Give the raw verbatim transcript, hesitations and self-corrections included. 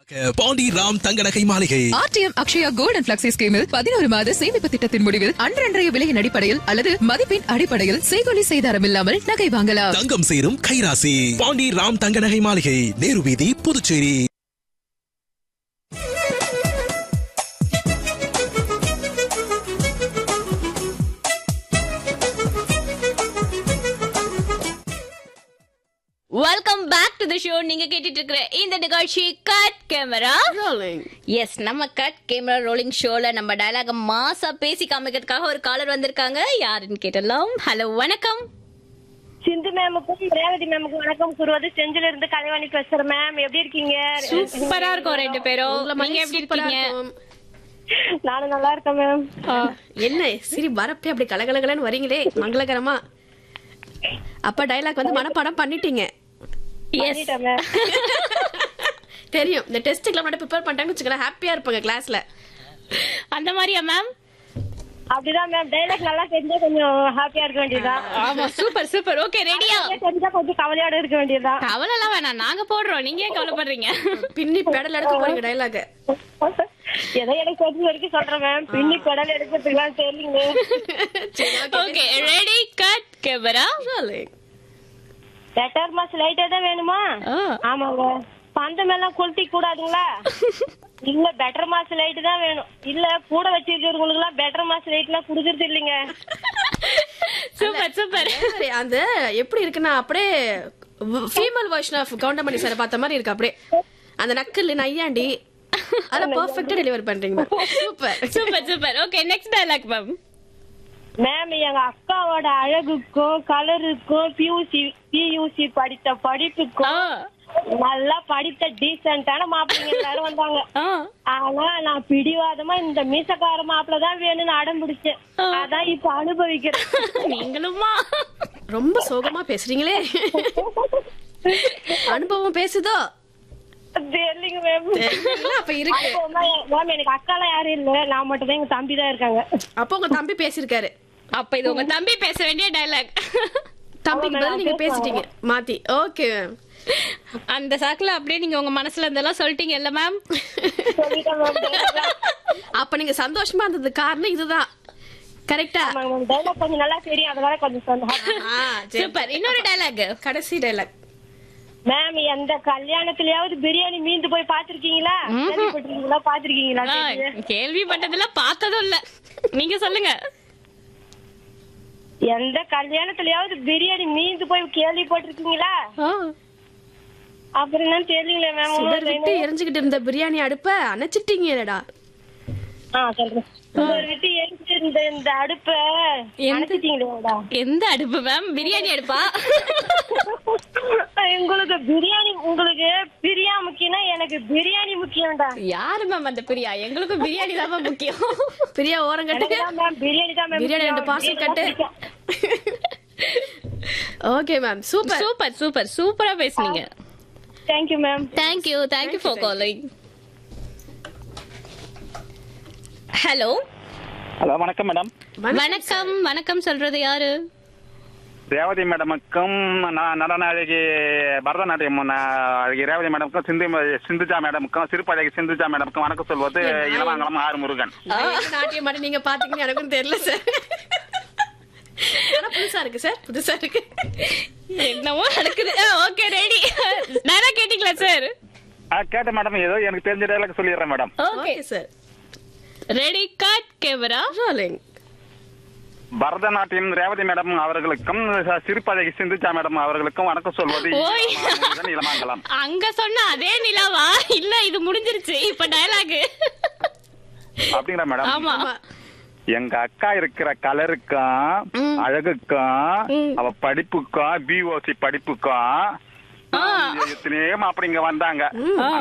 பாண்டி ராம் தங்க நகை மாளிகை RTM Akshaya gold and flexi ஸ்கீமில் பதினோரு மாத சேமிப்பு திட்டத்தின் முடிவில் அன்றன்றைய விலையின் அடிப்படையில் அல்லது மதிப்பின் அடிப்படையில் செய்கொலி செய்தாரம் இல்லாமல் நகை வாங்கலாம். தங்கம் சேரும் கைராசி பாண்டி ராம் தங்க நகை மாளிகை, நேரு வீதி, Puducherry. Welcome back to the show. நீங்க கேட்டுட்டு இருக்கிற இந்த நிகழ்ச்சி கட் கேமரா ரோலிங். எஸ், நம்ம கட் கேமரா ரோலிங் ஷோல நம்ம டயலாக மாசா பேசி காமிக்கிறதுக்காக ஒரு காலர் வந்திருக்காங்க. யாருன்னு கேட்டலாம். ஹலோ, வணக்கம். சிந்து மேமுக்கும் ரேவதி மேமுக்கும் வணக்கம் கூறுவது செஞ்சில இருந்து கலைவாணி பேசுறேன். மேம், எப்படி இருக்கீங்க? சூப்பரா இருக்கும் ரெண்டு பேரும். நீங்க எப்படி இருக்கீங்க? நானும் நல்லா இருக்கேன் மேம். என்ன சரி வரப்பே அப்படி கலகலகலன்னு வரீங்களே மங்களகரமா. அப்ப டயலாக் வந்து மனப்பாடம் பண்ணிட்டீங்க. தெரியும், இந்த டெஸ்ட்டுக்கு முன்னாடி ப்ரிப்பேர் பண்ணிட்டாங்கன்னு வச்சுக்கலாம், ஹாப்பியா இருப்பாங்க கிளாஸ்ல. அந்த மாதிரியா மேம்? அப்படிதான் மேம். டைலாக் நல்லா தெரிஞ்சா கொஞ்சம் ஹாப்பியா இருக்க வேண்டியதுதான். ஆமா, சூப்பர் சூப்பர். ஓகே, ரெடியா? தெரிஞ்சா கொஞ்சம் கவலையோட இருக்க வேண்டியதுதான். கவலை எல்லாம் வேணாம், நாங்க போடுறோம். நீங்க ஏன் கவலைப்படுறீங்க? பின்னி பெடல் எடுக்க போறீங்க டயலாக். ஏதோ எனக்கு தெரிஞ்ச வரைக்கும் சொல்றேன் மேம். பின்னி pedal எடுக்கிறதுக்குலாம் தெரியலீங்க. Okay, ready, cut camera rolling. Better mass லைட்டே தான் வேணுமா? ஆமாங்க. பந்தம் எல்லாம் கொளுத்தி கூடாதுங்களா? இல்ல, பெட்டர் மாஸ் லைட் தான் வேணும். இல்ல, கூட வச்சிருக்கிறவங்களுக்கு எல்லாம் பெட்டர் மாஸ் லைட் எல்லாம் குடுக்கறது இல்லைங்க. Super super. அந்த எப்படி இருக்குன்னா அப்படியே female version of Goundamani sir பார்த்த மாதிரி இருக்கு. அப்படியே அந்த நக்கல் நையாண்டி அதெல்லாம் பெர்ஃபெக்ட்டா டெலிவர் பண்றீங்க. Super super super. Okay, next dialogue ma'am. Ma'am, எங்க அக்காவோட அழகுக்கும் கலருக்கும் பியூசி பியூசி படித்த படிப்புக்கும் நல்லா படித்த டீசென்டான மாப்பிள்ளைங்க எல்லாரும் வந்தாங்க. ஆனா நான் பிடிவாதமா இந்த மீசக்கார மாப்பிள்ள தான் வேணும்னு அடம் பிடிச்சேன். அதான் இப்ப அனுபவிக்கிறேன். நீங்களுமா ரொம்ப சோகமா பேசுறீங்களே. அனுபவம் பேசுதோ? தெரியலங்க மேம். அப்ப இருக்கு மேம், எனக்கு அக்காலாம் யாரும் இல்ல, நான் மட்டும் தான், எங்க தம்பி தான் இருக்காங்க. அப்ப உங்க தம்பி பேசிருக்காரு. அப்ப இது உங்க தம்பி பேச வேண்டிய டயலாக். தம்பிக்கு பதிலா நீங்க பேசிட்டீங்க மாத்தி. Okay ma'am. அந்த சாக்குல அப்படியே நீங்க உங்க மனசுல இருந்தெல்லாம் சொல்லிட்டீங்க இல்ல மேம்? அப்ப நீங்க சந்தோஷமா இருந்தது காரணம் இதுதான். கரெக்டா? கொஞ்சம் நல்லா தெரியும், அதனால கொஞ்சம் சூப்பர். இன்னொரு டயலாக், கடைசி டயலாக். மேம், எந்த கல்யாணத்திலயாவது பிரியாணி மீந்து போய் பாத்திருக்கீங்களா? கேள்விப்பட்டிருக்கீங்களா? பாத்திருக்கீங்களா? கேள்விப்பட்டதுல பார்த்ததும் இல்ல. நீங்க சொல்லுங்க. எந்த கல்யாணத்திலயாவது பிரியாணி மீந்து போய் கேள்விப்பட்டிருக்கீங்களா? அப்புறம் என்ன தெரியல மேம். சுடர் விட்டு எரிஞ்சுக்கிட்டு இருந்த பிரியாணி அடுப்ப அணைச்சிட்டீங்கடா. விட்டு எரிஞ்சு இருந்த இந்த அடுப்ப அணைச்சிட்டீங்களா? எந்த அடுப்பு மேம்? பிரியாணி அடுப்பா? உங்களுக்கு பிரியாணி, உங்களுக்கு பிரியா முக்கியம்னா எனக்கு பிரியாணி முக்கியம்டா. யாரு மேம் அந்த பிரியா? எங்களுக்கு பிரியாணி தான் முக்கியம். பிரியா ஓரம் கட்டுங்க. பிரியாணி தான் மேம். பிரியாணி ரெண்டு பார்சல் கட்டு. Okay ma'am, super super super. சூப்பரா பேசுனீங்க. Thank you ma'am. Thank you thank you for calling. Hello hello, வணக்கம் மேடம். வணக்கம் வணக்கம். சொல்றது யாரு? ரேவதி மேடமுக்கும் நடன அழகி பரதநாட்டியம் அழகி ரேவதி மேடமுக்கும் சிந்து சிந்துஜா மேடமுக்கும் சிறுபழகி சிந்துஜா மேடமுக்கும் வணக்கம் சொல்வது இளவாங்கலம் ஆறு முருகன். நாட்டியம் மட்டும் நீங்க பாத்தீங்கன்னு எனக்கும் தெரியல சார். புதுசா இருக்கு சார், புதுசா இருக்கு. என்னவோ நடக்குது. Okay, ready. நேரா கேட்டீங்களா சார்? கேட்ட மேடம். ஏதோ எனக்கு தெரிஞ்ச டயலாக் சொல்லிடுறேன் madam. Okay sir. Ready, cut camera rolling. Bharatanatyam Revathi madam அவர்களுக்கும் சிறுபழகி சிந்துஜா மேடம் அவர்களுக்கும் வணக்கம் சொல்வது இளமாங்கலம். அங்க சொன்ன அதே நிலாவா? இல்ல, இது முடிஞ்சிருச்சு. இப்ப டயலாக் அப்படிங்களா மேடம்? ஆமா. எங்க அக்கா இருக்கிற கலருக்கும் அழகுக்கும் அவ படிப்புக்கும் பிஓசி படிப்புக்கும் எத்தனையோ அப்படிங்க வந்தாங்க.